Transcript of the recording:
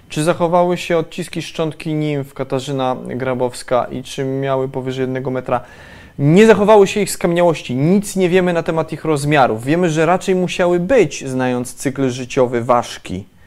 Czy zachowały się odciski szczątki nimf Katarzyna Grabowska i czy miały powyżej 1 metra? Nie zachowały się ich skamieniałości, nic nie wiemy na temat ich rozmiarów. Wiemy, że raczej musiały być, znając cykl życiowy ważki.